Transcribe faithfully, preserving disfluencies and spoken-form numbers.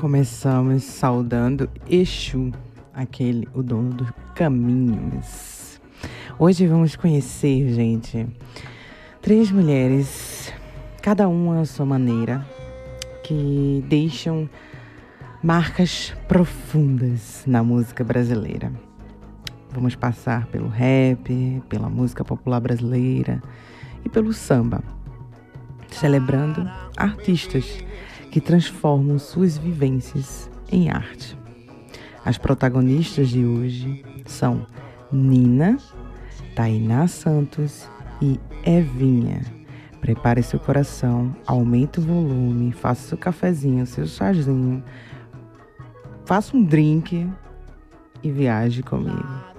Começamos saudando Exu, aquele, o dono dos caminhos. Hoje vamos conhecer, gente, três mulheres, cada uma à sua maneira, que deixam marcas profundas na música brasileira. Vamos passar pelo rap, pela música popular brasileira e pelo samba, celebrando artistas que transformam suas vivências em arte. As protagonistas de hoje são Nina, Tainá Santos e Evinha. Prepare seu coração, aumente o volume, faça seu cafezinho, seu chazinho, faça um drink e viaje comigo.